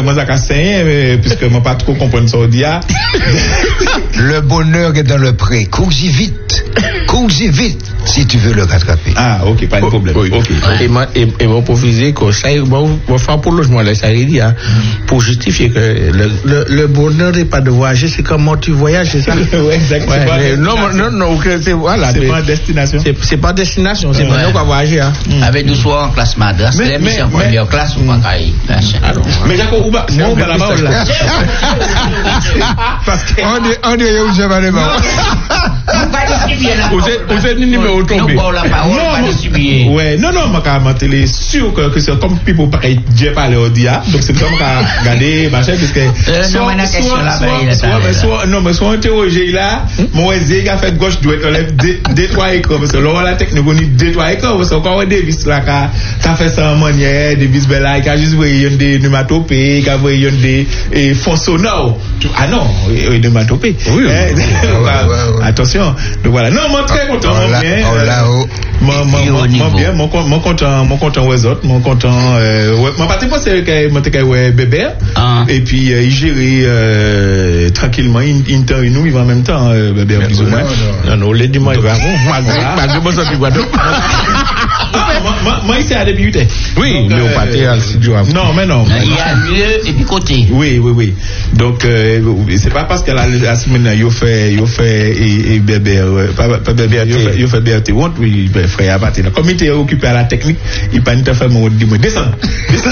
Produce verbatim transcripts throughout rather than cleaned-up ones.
moi, ça casse rien, puisque moi, pas trop comprendre ça au dia. Le bonheur est dans le pré. Cours-y vite. Cours-y vite, si tu veux le rattraper. Ah, ok, pas de problème. Oui. Ok. Et moi, et, et moi, pour viser que ça, bon, on va faire pour le logement, là, ça dit, hein, pour justifier que le, le, le bonheur n'est pas de voyager, c'est comment tu voyages, c'est ça? Oui, exactement. Ouais, non, non, non, c'est, voilà. C'est pas destination. C'est, c'est pas destination, c'est Ouais. pas nous qu'on va voyager, hein. Mm. Avec nous soir en classe madras, Mais- c'est mais- en première mais- classe ou pas caille. Mais Jacob, où va, moi, où va la parole, là? Parce que. On dit, on dit, où je vais aller, bon. Vous êtes, vous êtes numéro tombé. Nous, la parole, pas de subir. Ouais, non, non, ma carrément, télé, sûr que, que c'est comme people pareil, j'ai parlé au dia, donc c'est comme qu'à regarder, machin, parce que. Euh, non, mais la question là, soit, ben, il est soit, allé, mais là. soit, non, mais soit interrogé là, mon zé qui a fait gauche, doit enlever deux, trois écrans, parce que là, la technique, on dit deux, trois écrans, parce qu'encore Davis là, qui a fait ça en manière, Davis Bella, qui a juste voyé des pneumatopées, qui a voyé des fonds sonores. Ah non, des pneumatopées. Oui, oui. Attention. Donc voilà. Non, moi, très content, Oh là, bien. oh là, oh. Moi, moi, Et au moi, moi, niveau. bien, mon, mon content, mon content aux autres, mon content, euh, ouais, mon parti pas c'est que, mon t'es ouais, bébé, Ah. et puis, euh, il gérait, euh, tranquillement, il, il temps, il nous, il va en même temps, euh, bébé, plus ou moins. Non, non, les dimanches, il va bon, moi, ça, Guadeloupe. Moi, moi, moi, ici, à débuter. Oui, mais au pâté, à studio. Non, mais non. Il y a lieu et puis côté. Oui, oui, oui. Donc, euh, c'est pas parce que la, la semaine, il fait, il fait, et, et bébé, euh, pas, pas bébé, il fait, il fait B R T, honte, oui, ben, frère, à partir de là. Comme il était occupé à la technique, il pas de faire mon, dis-moi, descends. Descends.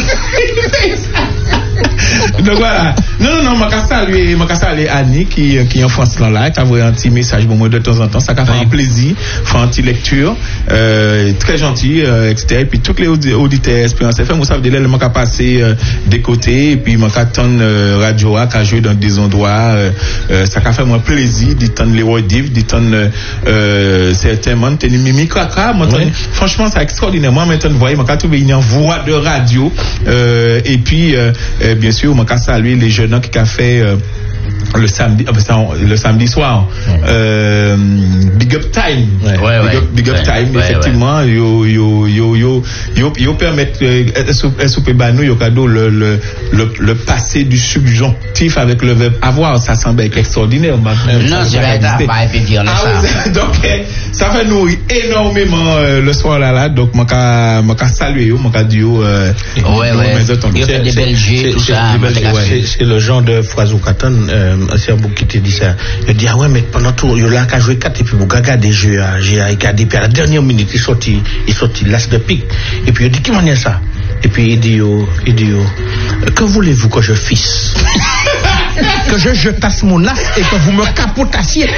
Donc voilà. Non, non, non, moi, je saluer, moi, je saluer Annie, qui, qui est en France, là, là, qui a envoyé un petit message, bon, moi, de temps en temps, ça a fait un plaisir, faire un petit lecture, euh, très gentil, euh, et cetera. Et puis, tous les audi- auditeurs Espérance F M, vous savez, là, moi, je passer, euh, des côtés, et puis, moi, j'attends, euh, Radio A, qui a joué dans des endroits, euh, euh, ça a fait moi plaisir, d'entendre les Wordif, d'entendre, euh, certainement, tenir Mimi Kraka, moi, Oui. franchement, c'est extraordinaire. Moi, maintenant, vous voyez, moi, j'ai trouvé une voix de radio, euh, et puis, euh, euh, bien sûr, moi, j'ai salué les jeunes qui ont fait, euh, le samedi, euh, ça, le samedi soir, euh, Big Up Time, Ouais. Big, Ouais, up, ouais. Big Up Ouais, Time, ouais, effectivement, yo, yo, yo, yo, yo, yo permettre, euh, souper banou, yo cadeau, le, le, le, le passé du subjonctif avec le verbe avoir, ça semble être extraordinaire. Non, c'est vrai, t'as pas et puis dire Ah ça. oui, donc, euh, ça fait nourrir énormément, euh, le soir là, là, donc, moi, qu'à, moi, qu'à saluer, moi, qu'à dire, euh, Ouais, ouais. Il y a fait des Belgiques, tout ça. C'est- c'est- c'est- C'est le genre de phrase au Catan, euh, c'est un bout qui te dit ça. Il dit, ah ouais, mais pendant tout, il a qu'à jouer quatre, et puis vous regardez des jeux, j'ai regardé, puis à la dernière minute, il sortit, il sortit l'as de pique. Et puis il dit, qui m'en est ça? Et puis il dit, oh, il dit, oh, que voulez-vous que je fisse? Que je jetasse mon as et que vous me capotassiez.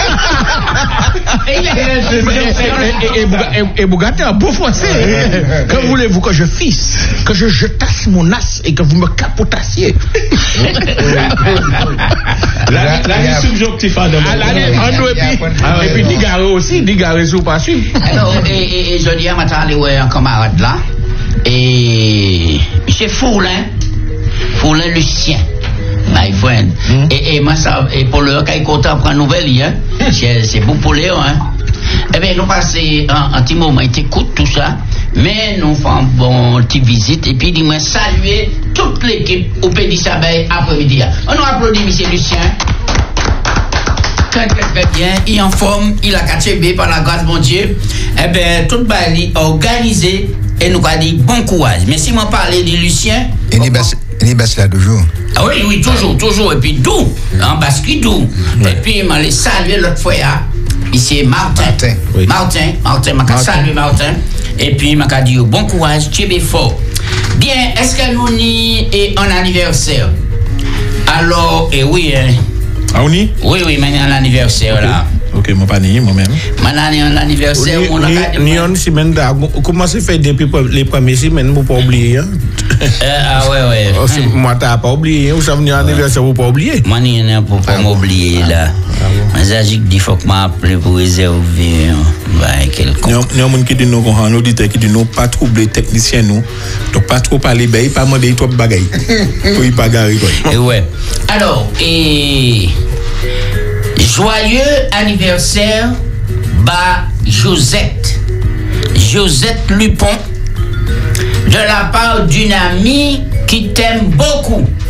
Et Bougaté a beau français. Que voulez-vous que je fisse? Que je jetasse mon as et que vous me capotassiez. la, la, la subjonctif, hein, de Ah, là, là, en nous, et puis, Ah, et puis ouais, Digaré aussi, Digaré sous pas su. Alors, et, et, et je dis à ma tante, ouais, un camarade là, et c'est Foulin, Foulin Lucien, my friend. Mm. Et, et moi, ça, et pour le cas, il est content pour une nouvelle, hein, c'est, c'est bon pour Léon, hein. Eh bien, nous passons un, un petit moment, il écoute tout ça, mais nous faisons une bonne petite visite, et puis il m'a salué toute l'équipe au Pédis Sabeil après-midi. On nous applaudit, monsieur Lucien. Très, très, très bien. Il est en forme, il a catché B par la grâce de mon Dieu. Eh bien, tout le est organisé et nous avons dit bon courage. Mais si on parlait de Lucien. Il est basse là toujours. Ah oui, oui, toujours, toujours. Et puis d'où en basket d'où. Et puis il m'a salué l'autre fois. Ici, Martin. Martin, oui. Martin, Martin, m'a salué Martin. Et puis il m'a dit bon courage, tu es fort. Bien, est-ce que nous n'y est un anniversaire? Alors, et oui, hein. Ah, on y? Oui, oui, maintenant l'anniversaire là. Ok, mon panier, moi-même. Maintenant, il y a un anniversaire où on a gardé. Ni en semaine d'avant, comment c'est fait depuis les premières semaines, vous pas oublier, hein? Ah ouais, ouais. Oh, c'est- Moi, t'as pas oublié, vous savez, l'anniversaire, vous pas oublier. Moi, il y en a pour pas m'oublier là. Mais ça, j'ai dit, il faut que m'appelle pour réserver. Ouais, quelqu'un. Nous avons des gens qui disent, nous, un auditeur qui dit, nous, pas troubler technicien, nous. Donc, pas trop parler, ben, pas demander trop de bagailles. Pour y pas garer, quoi. Et ouais. Alors, et. Joyeux anniversaire, bah, Josette. Josette Lupon. De la part d'une amie qui t'aime beaucoup.